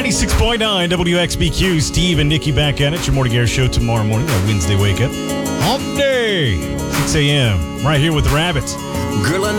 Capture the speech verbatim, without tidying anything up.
ninety-six point nine W X B Q. Steve and Nikki back at it. Your morning air show tomorrow morning, that Wednesday wake up. Hump day, six a.m. Right here with the Rabbits. Girl, I